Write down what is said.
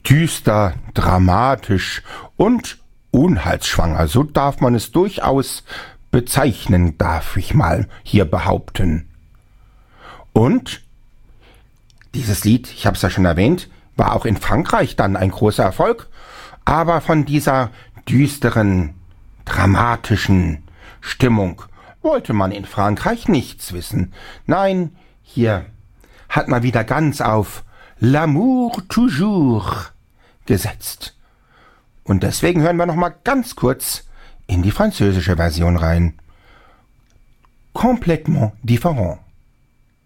düster, dramatisch und unheilsschwanger. So darf man es durchaus bezeichnen, darf ich mal hier behaupten. Und dieses Lied, ich habe es ja schon erwähnt, war auch in Frankreich dann ein großer Erfolg, aber von dieser düsteren, dramatischen Stimmung wollte man in Frankreich nichts wissen. Nein, hier hat man wieder ganz auf L'amour toujours gesetzt. Und deswegen hören wir noch mal ganz kurz in die französische Version rein. Complètement différent.